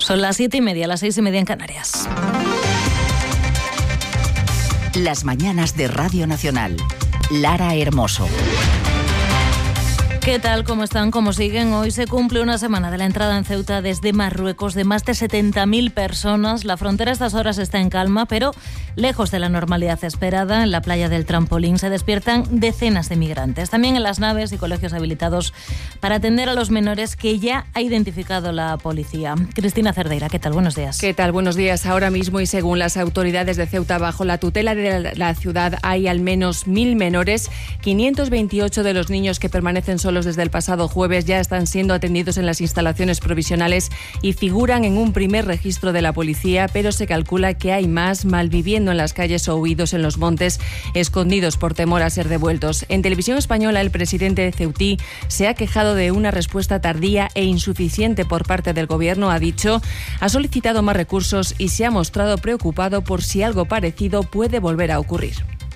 Son las 7:30, las 6:30 en Canarias. Las mañanas de Radio Nacional. Lara Hermoso. ¿Qué tal? ¿Cómo están? ¿Cómo siguen? Hoy se cumple una semana de la entrada en Ceuta desde Marruecos de más de 70.000 personas. La frontera a estas horas está en calma, pero lejos de la normalidad esperada. En la playa del Trampolín se despiertan decenas de migrantes. También en las naves y colegios habilitados para atender a los menores que ya ha identificado la policía. Cristina Cerdeira, ¿qué tal? Buenos días. ¿Qué tal? Buenos días. Ahora mismo y según las autoridades de Ceuta, bajo la tutela de la ciudad hay al menos 1.000 menores. 528 de los niños que permanecen solos desde el pasado jueves ya están siendo atendidos en las instalaciones provisionales y figuran en un primer registro de la policía, pero se calcula que hay más malviviendo en las calles o huidos en los montes, escondidos por temor a ser devueltos. En Televisión Española, el presidente de ceutí se ha quejado de una respuesta tardía e insuficiente por parte del gobierno. Ha dicho, ha solicitado más recursos y se ha mostrado preocupado por si algo parecido puede volver a ocurrir.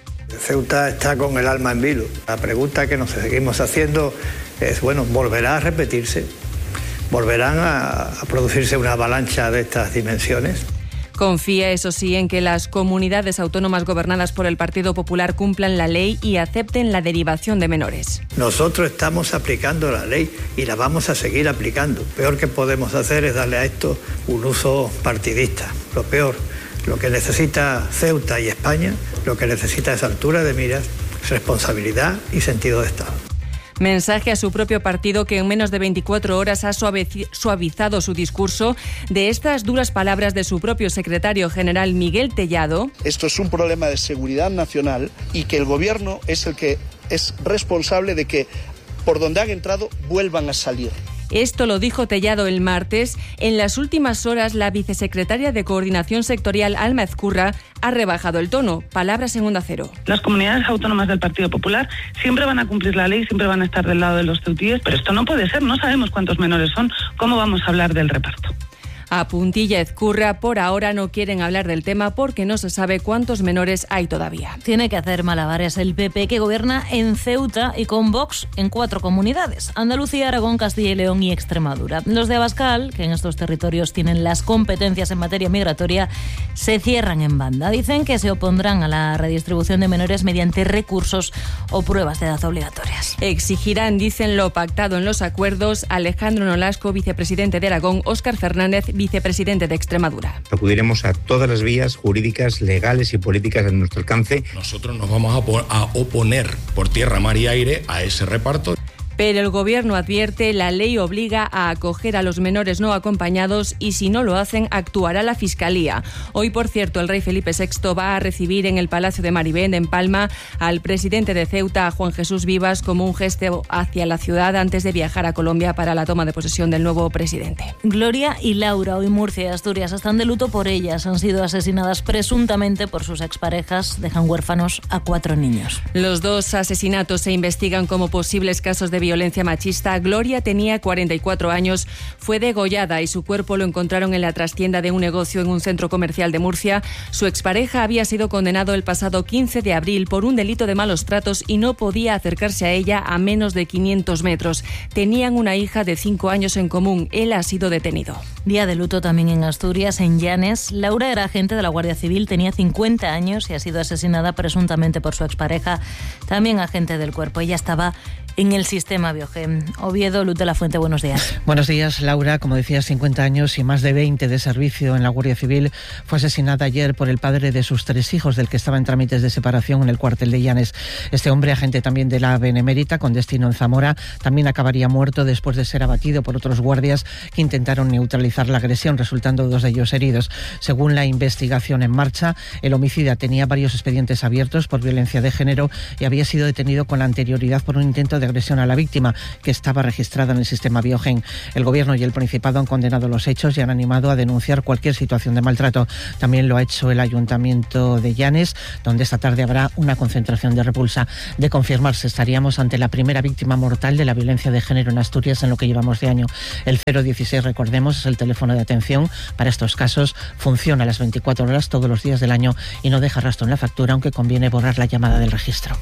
Ceuta está con el alma en vilo. La pregunta que nos seguimos haciendo es, ¿volverá a repetirse? ¿Volverán a producirse una avalancha de estas dimensiones? Confía, eso sí, en que las comunidades autónomas gobernadas por el Partido Popular cumplan la ley y acepten la derivación de menores. Nosotros estamos aplicando la ley y la vamos a seguir aplicando. Lo peor que podemos hacer es darle a esto un uso partidista. Lo peor. Lo que necesita Ceuta y España, lo que necesita es altura de miras, responsabilidad y sentido de Estado. Mensaje a su propio partido, que en menos de 24 horas ha suavizado su discurso de estas duras palabras de su propio secretario general Miguel Tellado. Esto es un problema de seguridad nacional y que el gobierno es el que es responsable de que por donde han entrado vuelvan a salir. Esto lo dijo Tellado el martes. En las últimas horas, la vicesecretaria de Coordinación Sectorial, Alma Ezcurra, ha rebajado el tono. Palabras en Onda Cero. Las comunidades autónomas del Partido Popular siempre van a cumplir la ley, siempre van a estar del lado de los ceutíes, pero esto no puede ser, no sabemos cuántos menores son, ¿cómo vamos a hablar del reparto? A puntilla Ezcurra, por ahora no quieren hablar del tema porque no se sabe cuántos menores hay todavía. Tiene que hacer malabares el PP, que gobierna en Ceuta y con Vox en 4 comunidades: Andalucía, Aragón, Castilla y León y Extremadura. Los de Abascal, que en estos territorios tienen las competencias en materia migratoria, se cierran en banda. Dicen que se opondrán a la redistribución de menores mediante recursos o pruebas de edad obligatorias. Exigirán, dicen, lo pactado en los acuerdos. Alejandro Nolasco, vicepresidente de Aragón; Óscar Fernández, vicepresidente de Extremadura. Acudiremos a todas las vías jurídicas, legales y políticas a nuestro alcance. Nosotros nos vamos a oponer por tierra, mar y aire a ese reparto. Pero el gobierno advierte, la ley obliga a acoger a los menores no acompañados y si no lo hacen actuará la Fiscalía. Hoy, por cierto, el rey Felipe VI va a recibir en el Palacio de Maribén, en Palma, al presidente de Ceuta, a Juan Jesús Vivas, como un gesto hacia la ciudad antes de viajar a Colombia para la toma de posesión del nuevo presidente. Gloria y Laura, hoy Murcia y Asturias están de luto por ellas. Han sido asesinadas presuntamente por sus exparejas. Dejan huérfanos a 4 niños. Los 2 asesinatos se investigan como posibles casos de violencia machista. Gloria tenía 44 años, fue degollada y su cuerpo lo encontraron en la trastienda de un negocio en un centro comercial de Murcia. Su expareja había sido condenado el pasado 15 de abril por un delito de malos tratos y no podía acercarse a ella a menos de 500 metros. Tenían una hija de 5 años en común. Él ha sido detenido. Día de luto también en Asturias, en Llanes. Laura era agente de la Guardia Civil, tenía 50 años y ha sido asesinada presuntamente por su expareja, también agente del cuerpo. Ella estaba en el sistema Biogen. Oviedo, Luz de la Fuente, buenos días. Buenos días, Laura. Como decías, 50 años y más de 20 de servicio en la Guardia Civil. Fue asesinada ayer por el padre de sus 3 hijos, del que estaba en trámites de separación en el cuartel de Llanes. Este hombre, agente también de la Benemérita, con destino en Zamora, también acabaría muerto después de ser abatido por otros guardias que intentaron neutralizar la agresión, resultando 2 de ellos heridos. Según la investigación en marcha, el homicida tenía varios expedientes abiertos por violencia de género y había sido detenido con anterioridad por un intento de agresión a la víctima, que estaba registrada en el sistema Biogen. El Gobierno y el Principado han condenado los hechos y han animado a denunciar cualquier situación de maltrato. También lo ha hecho el Ayuntamiento de Llanes, donde esta tarde habrá una concentración de repulsa. De confirmarse, estaríamos ante la primera víctima mortal de la violencia de género en Asturias en lo que llevamos de año. El 016, recordemos, es el teléfono de atención para estos casos. Funciona a las 24 horas todos los días del año y no deja rastro en la factura, aunque conviene borrar la llamada del registro.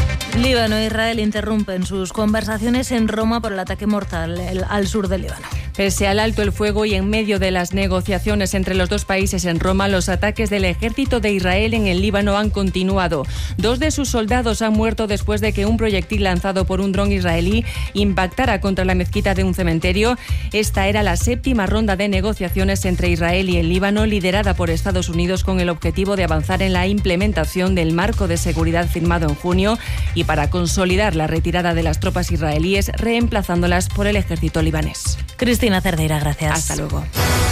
Líbano e Israel interrumpen sus conversaciones en Roma por el ataque mortal al sur del Líbano. Pese al alto el fuego y en medio de las negociaciones entre los dos países en Roma, los ataques del ejército de Israel en el Líbano han continuado. 2 de sus soldados han muerto después de que un proyectil lanzado por un dron israelí impactara contra la mezquita de un cementerio. Esta era la 7ª ronda de negociaciones entre Israel y el Líbano, liderada por Estados Unidos con el objetivo de avanzar en la implementación del marco de seguridad firmado en junio y para consolidar la retirada de las tropas israelíes, reemplazándolas por el ejército libanés. Cristina Cerdeira, gracias. Hasta luego.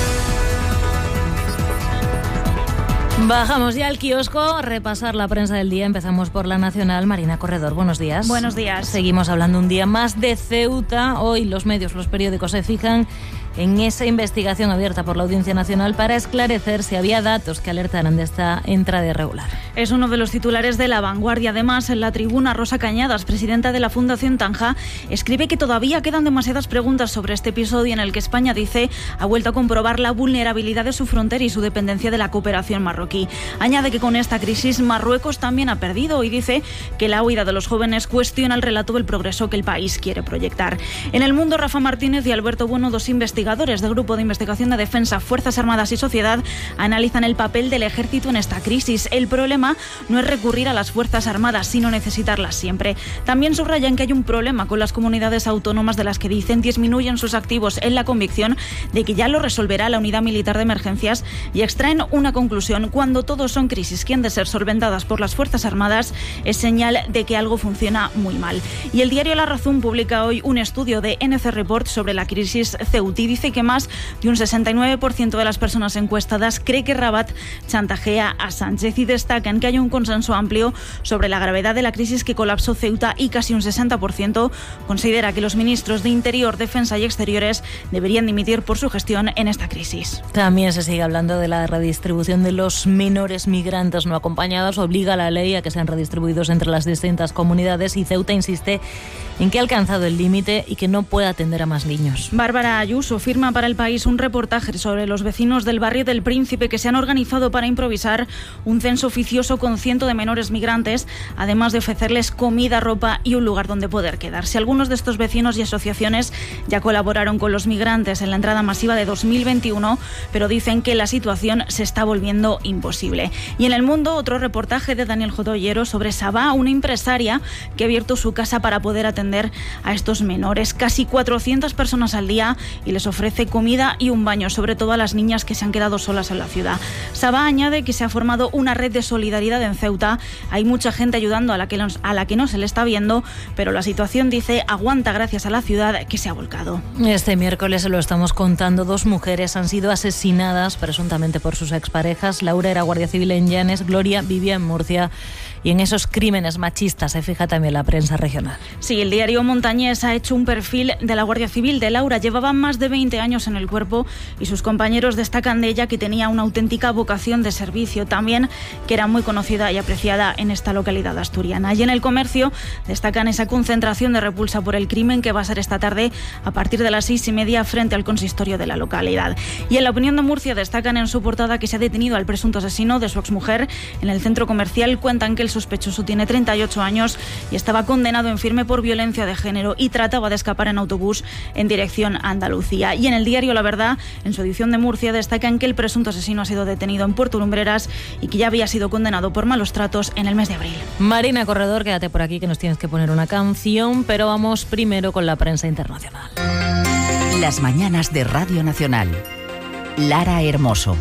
Bajamos ya al kiosco a repasar la prensa del día. Empezamos por La Nacional. Marina Corredor, buenos días. Buenos días. Seguimos hablando un día más de Ceuta. Hoy los medios, los periódicos se fijan en esa investigación abierta por la Audiencia Nacional para esclarecer si había datos que alertaran de esta entrada irregular. Es uno de los titulares de La Vanguardia. Además, en La Tribuna, Rosa Cañadas, presidenta de la Fundación Tanja, escribe que todavía quedan demasiadas preguntas sobre este episodio en el que España, dice, ha vuelto a comprobar la vulnerabilidad de su frontera y su dependencia de la cooperación marroquí. Añade que con esta crisis Marruecos también ha perdido y dice que la huida de los jóvenes cuestiona el relato del progreso que el país quiere proyectar. En El Mundo, Rafa Martínez y Alberto Bueno, 2 investigadores del Grupo de Investigación de Defensa, Fuerzas Armadas y Sociedad, analizan el papel del ejército en esta crisis. El problema no es recurrir a las Fuerzas Armadas, sino necesitarlas siempre. También subrayan que hay un problema con las comunidades autónomas de las que dicen disminuyen sus activos, en la convicción de que ya lo resolverá la Unidad Militar de Emergencias, y extraen una conclusión: cuando todos son crisis que han de ser solventadas por las Fuerzas Armadas, es señal de que algo funciona muy mal. Y el diario La Razón publica hoy un estudio de NC Report sobre la crisis ceutí. Dice que más de un 69% de las personas encuestadas cree que Rabat chantajea a Sánchez, y destacan que hay un consenso amplio sobre la gravedad de la crisis que colapsó Ceuta, y casi un 60% considera que los ministros de Interior, Defensa y Exteriores deberían dimitir por su gestión en esta crisis. También se sigue hablando de la redistribución de los menores migrantes no acompañados. Obliga a la ley a que sean redistribuidos entre las distintas comunidades, y Ceuta insiste en que ha alcanzado el límite y que no puede atender a más niños. Bárbara Ayuso firma para El País un reportaje sobre los vecinos del barrio del Príncipe que se han organizado para improvisar un censo oficioso con 100 de menores migrantes, además de ofrecerles comida, ropa y un lugar donde poder quedarse. Algunos de estos vecinos y asociaciones ya colaboraron con los migrantes en la entrada masiva de 2021, pero dicen que la situación se está volviendo imposible. Y en El Mundo, otro reportaje de Daniel Jodoyero sobre Sabá, una empresaria que ha abierto su casa para poder atender a estos menores. Casi 400 personas al día, y les ofrece comida y un baño, sobre todo a las niñas que se han quedado solas en la ciudad. Sabá añade que se ha formado una red de solidaridad en Ceuta. Hay mucha gente ayudando a la que no se le está viendo, pero la situación, dice, aguanta gracias a la ciudad que se ha volcado. Este miércoles, se lo estamos contando, 2 mujeres han sido asesinadas presuntamente por sus exparejas. Laura era guardia civil en Llanes, Gloria vivía en Murcia. Y en esos crímenes machistas se fija también la prensa regional. Sí, el diario Montañés ha hecho un perfil de la Guardia Civil de Laura. Llevaba más de 20 años en el cuerpo, y sus compañeros destacan de ella que tenía una auténtica vocación de servicio. También que era muy conocida y apreciada en esta localidad asturiana. Y en El Comercio destacan esa concentración de repulsa por el crimen que va a ser esta tarde a partir de las 6:30 frente al consistorio de la localidad. Y en La Opinión de Murcia destacan en su portada que se ha detenido al presunto asesino de su exmujer en el centro comercial. Cuentan que el sospechoso tiene 38 años y estaba condenado en firme por violencia de género, y trataba de escapar en autobús en dirección a Andalucía. Y en el diario La Verdad, en su edición de Murcia, destacan que el presunto asesino ha sido detenido en Puerto Lumbreras y que ya había sido condenado por malos tratos en el mes de abril. Marina Corredor, quédate por aquí que nos tienes que poner una canción, pero vamos primero con la prensa internacional. Las mañanas de Radio Nacional. Lara Hermoso.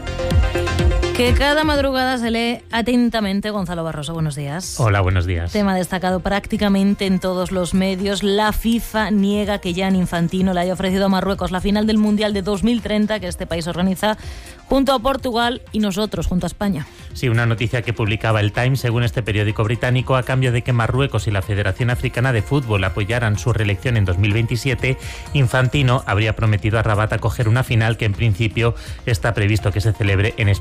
Que cada madrugada se lee atentamente. Gonzalo Barroso, buenos días. Hola, buenos días. Tema destacado prácticamente en todos los medios. La FIFA niega que Gianni Infantino le haya ofrecido a Marruecos la final del Mundial de 2030 que este país organiza junto a Portugal y nosotros junto a España. Sí, una noticia que publicaba el Times, según este periódico británico, a cambio de que Marruecos y la Federación Africana de Fútbol apoyaran su reelección en 2027, Infantino habría prometido a Rabat acoger una final que en principio está previsto que se celebre en España en el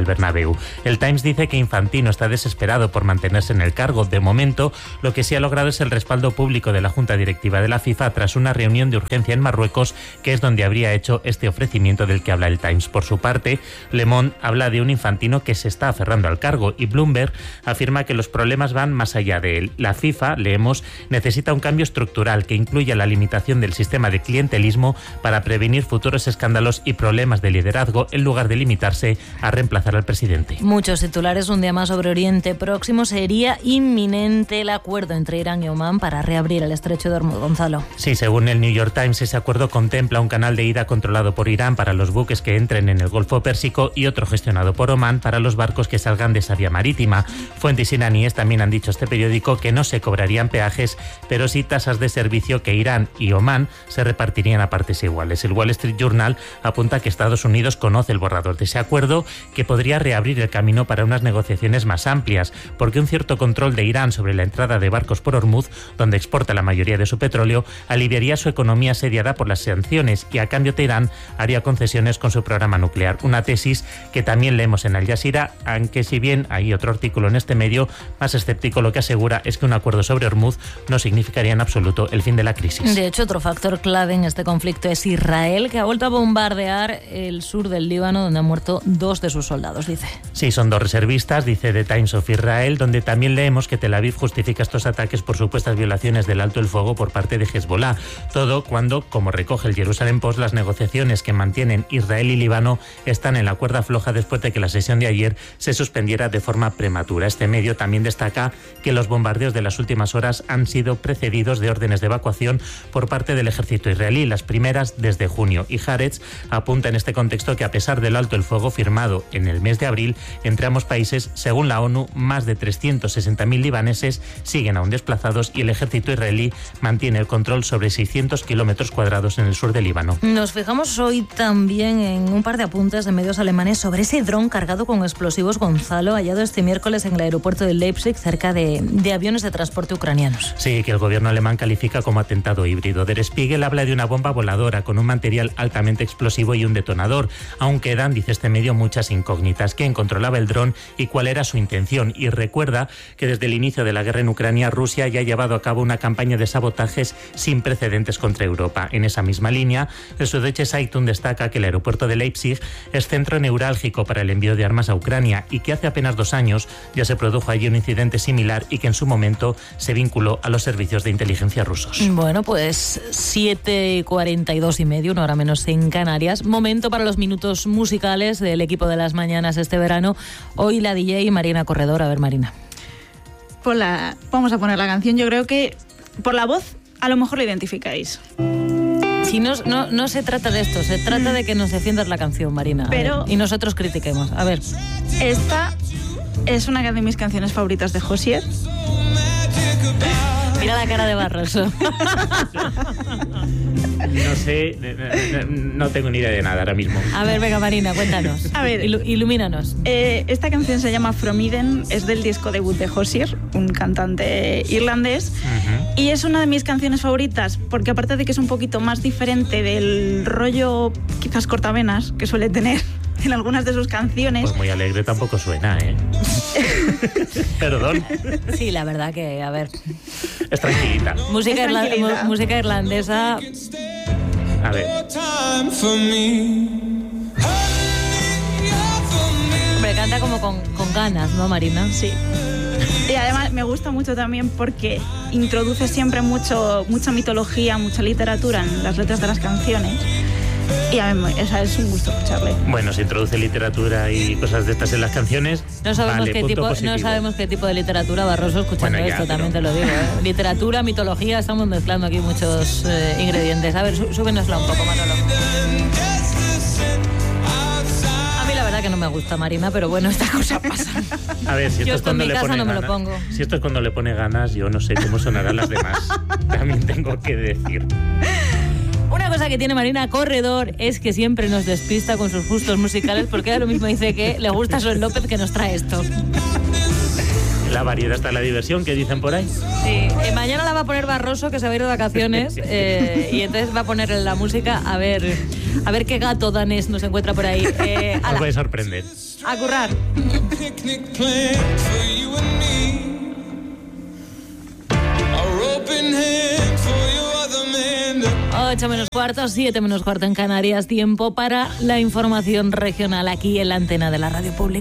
Bernabéu. El Times dice que Infantino está desesperado por mantenerse en el cargo. De momento, lo que sí ha logrado es el respaldo público de la Junta Directiva de la FIFA tras una reunión de urgencia en Marruecos, que es donde habría hecho este ofrecimiento del que habla el Times. Por su parte, Le Monde habla de un Infantino que se está aferrando al cargo y Bloomberg afirma que los problemas van más allá de él. La FIFA, leemos, necesita un cambio estructural que incluya la limitación del sistema de clientelismo para prevenir futuros escándalos y problemas de liderazgo en lugar de limitarse a reemplazar al presidente. Muchos titulares un día más sobre Oriente Próximo. Sería inminente el acuerdo entre Irán y Omán para reabrir el estrecho de Hormuz. Gonzalo. Sí, según el New York Times, ese acuerdo contempla un canal de ida controlado por Irán para los buques que entren en el Golfo Pérsico y otro gestionado por Omán para los barcos que salgan de esa vía marítima. Fuentes iraníes también han dicho a este periódico que no se cobrarían peajes, pero sí tasas de servicio que Irán y Omán se repartirían a partes iguales. El Wall Street Journal apunta que Estados Unidos conoce el borrador de ese acuerdo, que podría reabrir el camino para unas negociaciones más amplias, porque un cierto control de Irán sobre la entrada de barcos por Hormuz, donde exporta la mayoría de su petróleo, aliviaría su economía asediada por las sanciones y a cambio Teherán haría concesiones con su programa nuclear. Una tesis que también leemos en Al Jazeera, aunque si bien hay otro artículo en este medio más escéptico, lo que asegura es que un acuerdo sobre Hormuz no significaría en absoluto el fin de la crisis. De hecho, otro factor clave en este conflicto es Israel, que ha vuelto a bombardear el sur del Líbano, donde han muerto 2 de sus soldados, dice. Sí, son 2 reservistas, dice The Times of Israel, donde también leemos que Tel Aviv justifica estos ataques por supuestas violaciones del alto el fuego por parte de Hezbollah. Todo cuando, como recoge el Jerusalem Post, las negociaciones que mantienen Israel y Líbano están en la cuerda floja después de que la sesión de ayer se suspendiera de forma prematura. Este medio también destaca que los bombardeos de las últimas horas han sido precedidos de órdenes de evacuación por parte del ejército israelí, las primeras desde junio. Y Haaretz apunta en este contexto que a pesar del alto el fuego firmado en el mes de abril entre ambos países, según la ONU, más de 360.000 libaneses siguen aún desplazados y el ejército israelí mantiene el control sobre 600 kilómetros cuadrados en el sur del Líbano. Nos fijamos hoy también en un par de apuntes de medios alemanes sobre ese dron cargado con explosivos, Gonzalo, hallado este miércoles en el aeropuerto de Leipzig, cerca de aviones de transporte ucranianos. Sí, que el gobierno alemán califica como atentado híbrido. Der Spiegel habla de una bomba voladora con un material altamente explosivo y un detonador. Aún quedan, dice este medio, muchas incógnitas. ¿Quién controlaba el dron y cuál era su intención? Y recuerda que desde el inicio de la guerra en Ucrania, Rusia ya ha llevado a cabo una campaña de sabotajes sin precedentes contra Europa. En esa misma línea, el Süddeutsche Zeitung destaca que el aeropuerto de Leipzig es centro neurálgico para el envío de armas a Ucrania y que hace apenas 2 años ya se produjo allí un incidente similar y que en su momento se vinculó a los servicios de inteligencia rusos. Bueno, pues 7:42:30, 1 hora menos en Canarias. Momento para los minutos musicales del equipo de las mañanas este verano. Hoy la DJ Marina Corredor. A ver, Marina. Vamos a poner la canción. Yo creo que por la voz a lo mejor la identificáis. Si no se trata de esto, se trata de que nos defiendas la canción, Marina. Pero y nosotros critiquemos. A ver. Esta es una de mis canciones favoritas de Josier. Mira la cara de Barroso. No sé, no tengo ni idea de nada ahora mismo. A ver, venga, Marina, cuéntanos. A ver, ilumínanos. Esta canción se llama From Eden, es del disco debut de Josier, un cantante irlandés. Uh-huh. Y es una de mis canciones favoritas, porque aparte de que es un poquito más diferente del rollo quizás cortavenas que suele tener en algunas de sus canciones. Pues muy alegre tampoco suena, ¿eh? Perdón. Sí, la verdad que, a ver. Es tranquilita. Música irlandesa. A ver. Hombre, canta como con ganas, ¿no, Marina? Sí. Y además me gusta mucho también porque introduce siempre mucha mitología, mucha literatura en las letras de las canciones. Y a mí, es un gusto escucharle. Bueno, se introduce literatura y cosas de estas en las canciones. No sabemos, qué tipo de literatura, Barroso, escuchando esto, también te lo digo. Literatura, mitología, estamos mezclando aquí muchos ingredientes. A ver, súbenosla un poco, Manolo. A mí la verdad que no me gusta, Marina, pero bueno, estas cosas pasan. A ver, si yo esto es cuando en mi le casa pone no me ganas, lo pongo. Si esto es cuando le pone ganas, yo no sé cómo sonarán las demás. También tengo que decir. Una cosa que tiene Marina Corredor es que siempre nos despista con sus gustos musicales, porque ella lo mismo dice que le gusta Sol López, que nos trae esto. La variedad está en la diversión, que dicen por ahí. Sí, mañana la va a poner Barroso, que se va a ir de vacaciones, y entonces va a poner la música a ver qué gato danés nos encuentra por ahí. Os vais a sorprender. A currar. 8 menos cuarto, 7 menos cuarto en Canarias. Tiempo para la información regional aquí en la antena de la Radio Pública.